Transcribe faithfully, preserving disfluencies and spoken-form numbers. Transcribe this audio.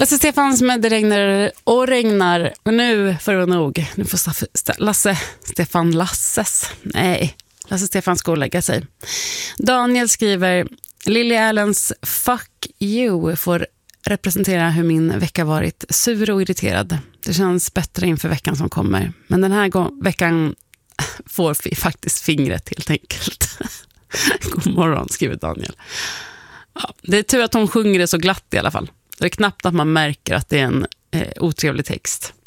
Lasse Stefans med Det regnar och regnar. Men nu får det nog. Nu får Staff- Lasse Stefan Lasses. Nej, Lasse Stefan ska lägga sig. Daniel skriver: Lily Allens Fuck You får representera hur min vecka varit sur och irriterad. Det känns bättre inför veckan som kommer. Men den här gå- veckan får vi faktiskt fingret helt enkelt. God morgon, skriver Daniel. Ja, det är tur att hon sjunger det så glatt i alla fall. Det är knappt att man märker att det är en eh, otrevlig text.